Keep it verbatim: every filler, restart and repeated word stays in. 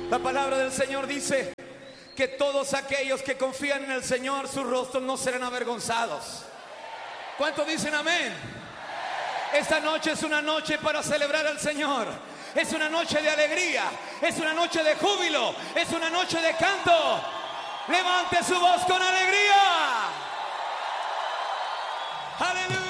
La palabra del Señor dice que todos aquellos que confían en el Señor, sus rostros no serán avergonzados. ¿Cuántos dicen amén? Esta noche es una noche para celebrar al Señor. Es una noche de alegría, es una noche de júbilo, es una noche de canto. Levante su voz con alegría. Aleluya.